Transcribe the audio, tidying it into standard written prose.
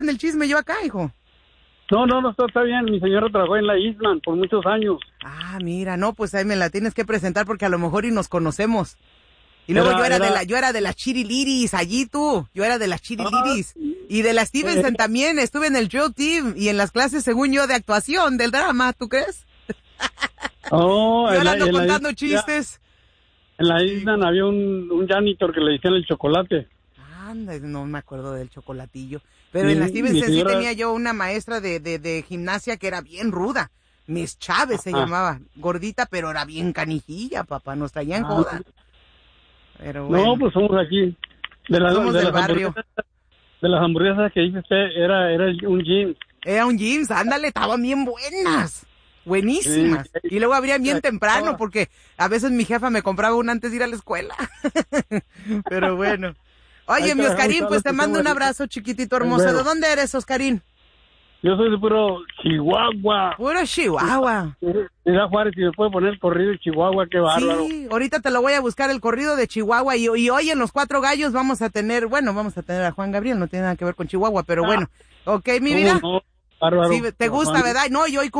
el chisme yo acá, hijo. No, está bien. Mi señora trabajó en la Eastman por muchos años. Ah, mira, no, pues ahí me la tienes que presentar porque a lo mejor y nos conocemos. Y luego yo era de las Chiriliris, allí tú. Yo era de las Chiriliris. Y de la Stevenson también. Estuve en el Drill Team y en las clases, según yo, de actuación, del drama, ¿tú crees? Oh, yo ando contando chistes. En la Eastman había un janitor que le decían el chocolate. Anda, no me acuerdo del chocolatillo. Pero en la Stevenson sí tenía yo una maestra de gimnasia que era bien ruda. Miss Chávez se llamaba. Gordita, pero era bien canijilla, papá. Nos traían joda. Pero bueno. No, pues somos aquí. Somos del barrio. De las hamburguesas que dice usted, era un Jim's. Era un Jim's, ándale, estaban bien buenas. Buenísimas. Sí. Y luego abrían bien temprano porque a veces mi jefa me compraba una antes de ir a la escuela. Pero bueno. Oye, mi Oscarín, pues te mando un abrazo, chiquitito hermoso. ¿De dónde eres, Oscarín? Yo soy de puro Chihuahua. Puro Chihuahua. Mira, Juárez, si me puede poner el corrido de Chihuahua, qué bárbaro. Sí, ahorita te lo voy a buscar, el corrido de Chihuahua. Y hoy en Los Cuatro Gallos vamos a tener a Juan Gabriel, no tiene nada que ver con Chihuahua, pero bueno. Ok, mi vida. No, bárbaro. Sí, te gusta, ¿verdad? No, y hoy